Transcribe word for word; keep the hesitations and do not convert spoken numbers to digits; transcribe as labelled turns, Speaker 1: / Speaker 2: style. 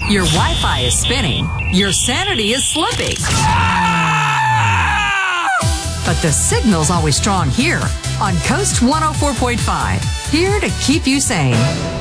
Speaker 1: Your Wi-Fi is spinning. Your sanity is slipping. But the signal's always strong here on Coast one oh four point five. Here to keep you sane.